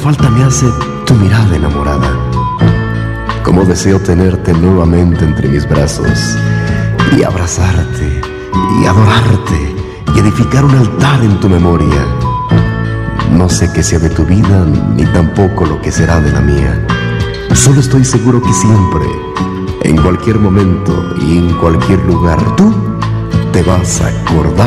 falta me hace tu mirada enamorada. Cómo deseo tenerte nuevamente entre mis brazos y abrazarte y adorarte y edificar un altar en tu memoria. No sé qué sea de tu vida ni tampoco lo que será de la mía. Solo estoy seguro que siempre, en cualquier momento y en cualquier lugar, tú te vas a acordar